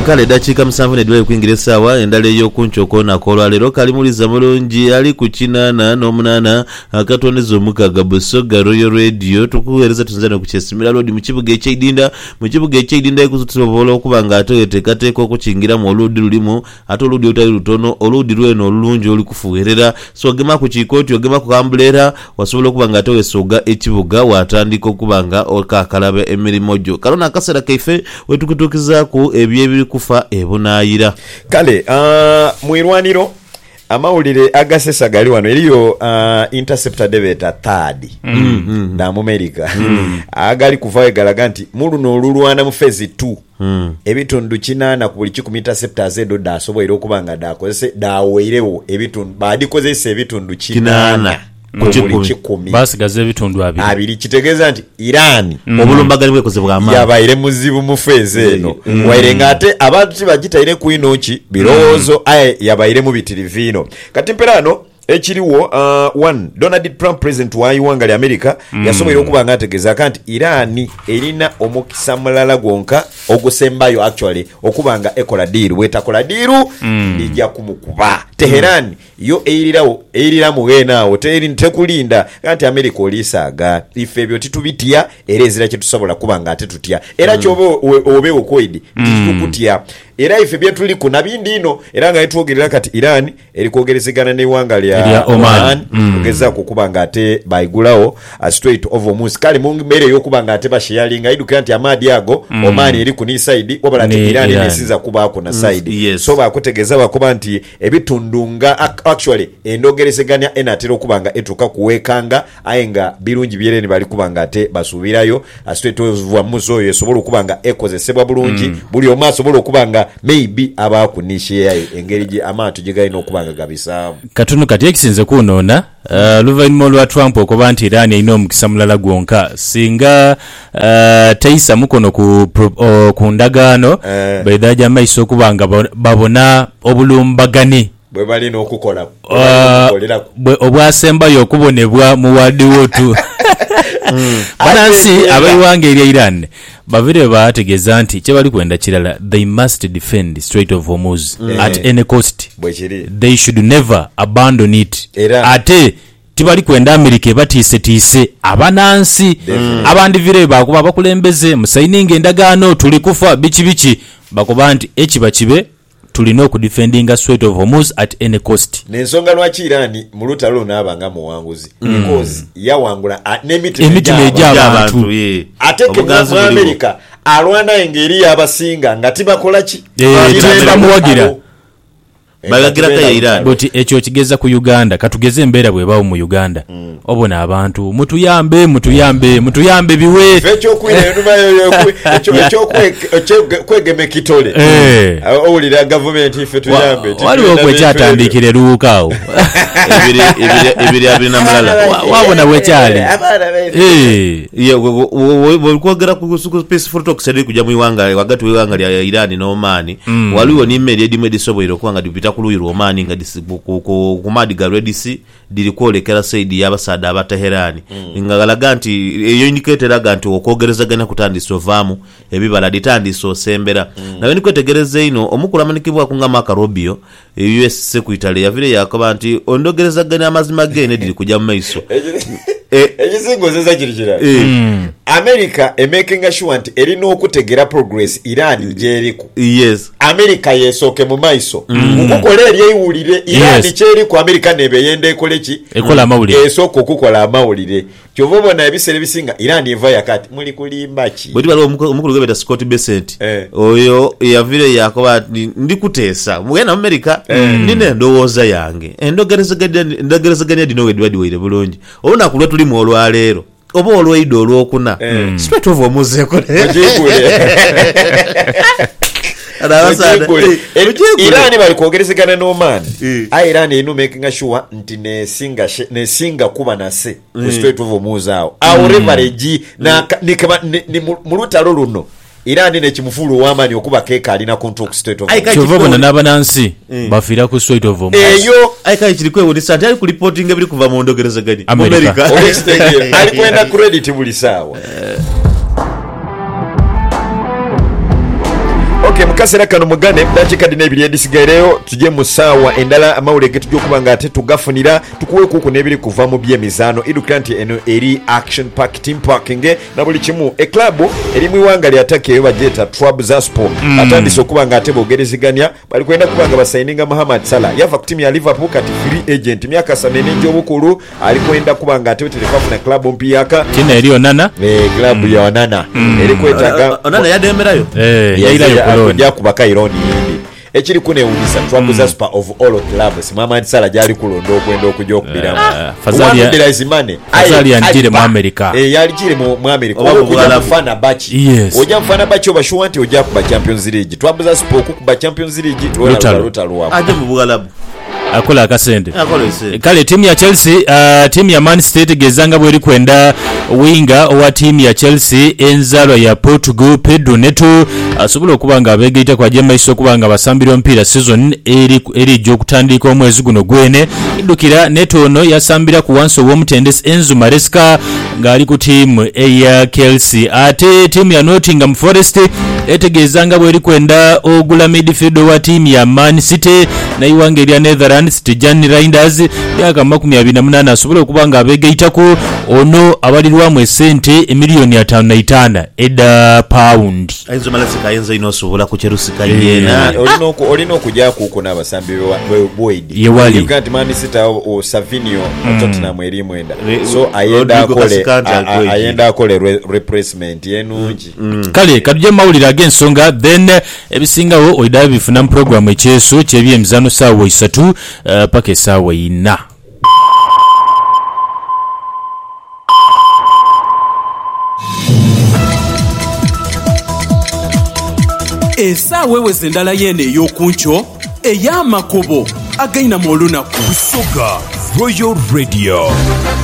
kale dakiika 7 nedwali kuingira essaawa endala ey'okunchoko nakolwa leero kalimuliza mulungi ali ku 88 akatondeza omukaaga Busoga Royal Radio tukuweereza tunzana ku Kyesimira Road mu kibuga eky'Idinda ekusobola okuba nga ate weteekateeka okukingira mu oluudi lulimu ate oluudi olutali lutono oluudi lweno olulungi oli kufuweerera so ogema ku kikooti ogema ku kambulera wasobola okuba nga ate weesooga ekibuga watandika okuba nga okakalaba emirimu gyo kalona akaseera kaife wetukutuukizaako ebiri kufa ebunaayira kale mwirwaniro amawulire agasesa gali wano eriyo interceptor debeta third da mu America agali kuvayo galaga nti muluno olulwana mu phase 2 ebitundu 8 ku buli 10 interceptors edo da asobola okubanga da kozese da weirewo ebitundu badikozese ebitundu 8 basigaze ebitundu abiri kitegeeza nti Iran obulumbagani bwekozebwa amaanyi yabaire muzibu mu phase eno wairenga ate abantu bagitaire ku inoki birowoozo yabaire mu bitirivino kati mperano ekiriwo Donald Trump president wa iwanga lya America yasobola okuba nga ategeeza kanti Iran erina omukisa mulala gwonka ogusembayo actually okuba nga ekola deal wetakola deal lijja kumukuba Teheran yo eirira mugenaawo tekulinda kanti America olisaaga ife ebyo titubitya era ezira kye tusobola kuba nga ate tutya era kyobe obe okoidi tukutya era ife byetuli kuna bindino era nga etwogerera kati Iran erikogerezegana neiwanga lya Oman ogeza kukuba nga ate baigulawo a Strait of Hormuz kale mu mbere yokuba nga ate basharinga iduka nti amadi ago Oman eri kuni side wabala nti Iran nesinza kuba ko na side so bakutegeza bakuba nti ebitundunga actually endogerezeganya enatero kuba nga etuka kuwekanga ayenga birungi byereni bali kuba nga ate basubirayo a Strait of Hormuz oyo esobola kuba nga ekozesebwa bulungi buli omaso bolo kuba nga maybe abakunishe engeri amatu jigaino okubanga gabisa katuno kati ekisinze kunona luvannyuma lwa Trump okuba nti Iran erina omukisa mulala gwonka singa tayisa mukono ku ndagaano baidhaja maiso okubanga babona obulumbagani bwe bali n'okukola obwasembayo okubonebwa mu wadiwotu banansi abayiwanga erya Iran bavire bategeeza nti kye bali kwenda kirala they must defend Strait of Hormuz at any cost they should never abandon it ate tibali kwenda America batiise abanansi abandivire bakuba bakulembeze musaininga endagaano tuli kufa bichi bakuba nti ekiba kibe tulina okudefendinga Strait of Hormuz at any cost nensonga lwaki Iran mu lutalo n'abanga muwanguzi because yawangula n'emitima egy'abantu ate mu America alwana engeri y'abasinga nga tibakola ki bamuwagira balagira ka Iran boti ekyo kigeza ku Uganda katugeze embeera bwe bawo mu Uganda obona abantu mutuyambe biwe ekyo kwegeme kitole owulira government ife tuyambe waliwo kwe kyatandikire luukaawo ebiri abina mulala wabona bwekyali kwogera ku peaceful talks eri kujja mu iwanga wagati w'iwanga lya Iran n'Oman waliwo n'emmeri edimu edisobola okuba nga dipita ku luyi lw'Oman nga ku maadi ga Red Sea diri kwolekera saidi y'abasaada aba Teherani nga galaga nti eyo indicator aga nti okwogerezaganya kutandisa ovaamu ebibala ditandisa osembera nawe nikwetegereza ino omukulu amanikibwa ku nga Marco Rubio US Secretary yavire yakoba nti ondogerezaganya amazima gene diri kujja mu maiso ekisingo zeza kirikira America making sure nti erina okutegera progress Iran jeriko America yesoke mu maiso ukukola eryewulire Iran kyeri ku America nebe yende ekoleki ekola amawulire esoko okukola amawulire kyovobo na ebisere bisinga Iran eva yakati muli kulimba ki bwe bali omukulu gebeta Scott Bessent oyo yavire yakoba ndikuteesa mugenda America nine ndowooza yange endogerezaganya dino wedwadiwire bulungi obona kulwe tuli mu olwaleero oba olweido olwokuna Strait of Hormuz ekole Iran bali kwogerezegana n'Oman Iran eno making sure nti nesinga kuba nase ku Strait of Hormuz awo leverage ni mu lutalo luno Iran ne kimufulu wamani okuba keka alina control ku Strait of Hormuz kyovona n'abanansi bafira ku Strait of Hormuz eyo aika kirikwe woni sante ali ku reporting ebiri kuva mu ndogerezaganya America ali kwenda credit buli sawa Okay, mukasera kano mugane dakika dina ebiri edisigayireyo tujye mu ssaawa endala amawulire ge tujja okuba nga ate tugafunira tukuweekuku n'ebiri kuva mu by'emizaano idukira nti eno eri action park team parking na buli kimu eklabu eri mu iwanga lya Turkey eyo bagyeta Trabzonspor atandise okuba nga ate boogereziganya bali kwenda kuba nga basayininga Mohamed Salah yava ku timu ya Liverpool kati free agent myaka 7 egy'obukulu ali kwenda kuba nga ate wetereka funa klabu mpiyaka tina eri Onana klabu ya Onana eri kwetaaga Onana yademerayo yairayo kujja kubaka ironi yindi ekiri kunewunyisa Trabzonspor of all clubs Mohamed Salah gyali kulonda okwenda okujja okubiramu Fazali yanjire mu America yalijire mu America okujja kufana bachi ojja mufana bachi obashuwa nti ojja kuba Champions League Trabzonspor kuba Champions League lutaluwa aje mu Bugalabu akola akasente kale timu ya Chelsea timu ya Man City gezanga bweri kwenda winga owa timu ya Chelsea enzalwa ya Portugal Pedro Neto asobola okuba nga abeegaita kwa jemaiso okuba nga basambira omupiira season eri gy'okutandika omwezi guno gwene iddukira Neto ono yasambira ku wansi ow'omutendesi Enzo Maresca ng'ali ku timu eya Chelsea ate timu ya Nottingham Forest etegeezanga bweri kwenda ogula midfield owa timu ya Man City nayiwanga erya Netherlands Tijani Reinders yaka 28 asobola okuba nga abeegaitako ono abalirwamu esente emiliyoni 5.5 eda pound Enzo Maresca yenza inosobola ku Chelsea yena olina okujja kuko n'abasambi Boyd yewali kandi Man City o Savinio Tottenham eri mwenda so ayenda akole replacement yenungi kale kaduje mawulira ag'ensonga then ebisingawo oidaba bifuna mu program ekyeso kyebyemizano saawa 3 paka essaawa 4 essaawa eweze endala yene ey'okunkyo ey'amakubo agayina mu olunaku Soga Royal Radio.